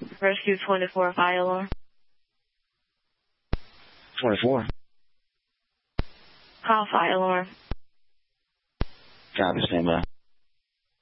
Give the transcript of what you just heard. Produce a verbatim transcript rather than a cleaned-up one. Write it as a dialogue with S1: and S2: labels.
S1: Rescue twenty-four, fire alarm.
S2: twenty-four.
S1: Call fire alarm.
S2: Copy, stand by.